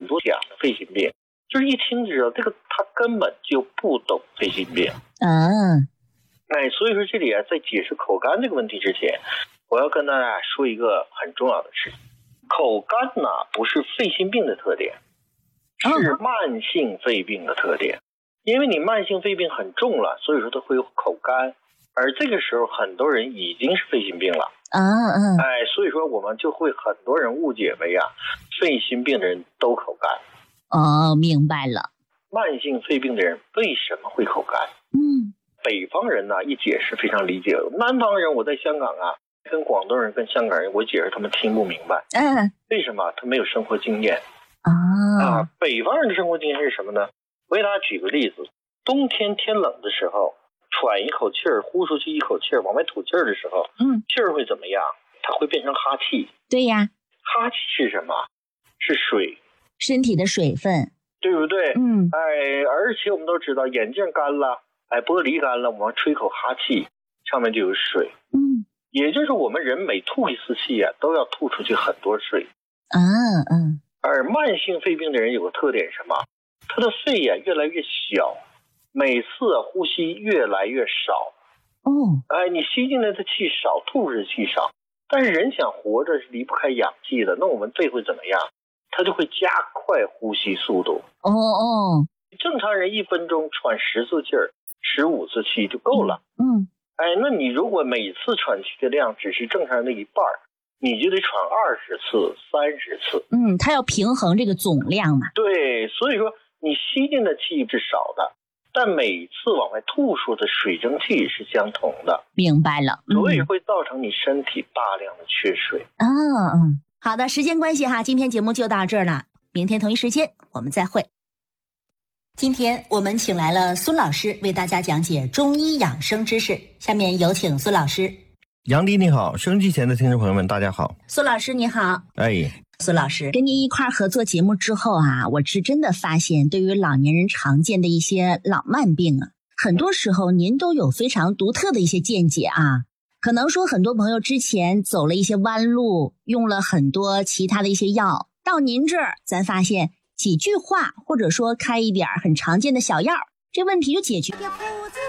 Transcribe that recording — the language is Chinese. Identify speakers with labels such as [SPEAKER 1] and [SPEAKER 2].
[SPEAKER 1] 多讲的肺心病，就是一听就知道这个他根本就不懂肺心病。所以说这里在解释口干这个问题之前，我要跟大家说一个很重要的事情。口干呢不是肺心病的特点，是慢性肺病的特点。因为你慢性肺病很重了，所以说它会有口干，而这个时候很多人已经是肺心病了。所以说我们就会很多人误解为肺心病的人都口干。
[SPEAKER 2] 明白了。
[SPEAKER 1] 慢性肺病的人为什么会口干？北方人呢一解释非常理解，南方人我在香港跟广东人跟香港人我解释他们听不明白。为什么？他没有生活经验。北方人的生活经验是什么呢？我给大家举个例子，冬天天冷的时候，喘一口气儿，呼出去一口气儿，往外吐气儿的时候，气儿会怎么样？它会变成哈气。
[SPEAKER 2] 对呀，
[SPEAKER 1] 哈气是什么？是水，
[SPEAKER 2] 身体的水分，
[SPEAKER 1] 对不对？而且我们都知道，眼镜干了，玻璃干了，我们吹口哈气，上面就有水。也就是我们人每吐一次气都要吐出去很多水。而慢性肺病的人有个特点是什么？他的肺越来越小，每次呼吸越来越少。你吸进来的气少，吐出的气少。但是人想活着是离不开氧气的，那我们肺会怎么样？它就会加快呼吸速度。正常人1分钟喘10次气儿，15次气就够了。那你如果每次喘气的量只是正常人的一半，你就得喘20次、30次。
[SPEAKER 2] 它要平衡这个总量嘛。
[SPEAKER 1] 对，所以说你吸进的气是少的，但每次往外吐出的水蒸气是相同的。
[SPEAKER 2] 明白了。
[SPEAKER 1] 所以会造成你身体大量的缺水。
[SPEAKER 2] 好的，时间关系今天节目就到这儿了，明天同一时间我们再会。今天我们请来了孙老师为大家讲解中医养生知识，下面有请孙老师。
[SPEAKER 3] 杨迪你好，收音机前的听众朋友们大家好。
[SPEAKER 2] 孙老师你好。孙老师，跟您一块儿合作节目之后我是真的发现，对于老年人常见的一些老慢病很多时候您都有非常独特的一些见解可能说很多朋友之前走了一些弯路，用了很多其他的一些药，到您这儿咱发现几句话或者说开一点很常见的小药，这问题就解决。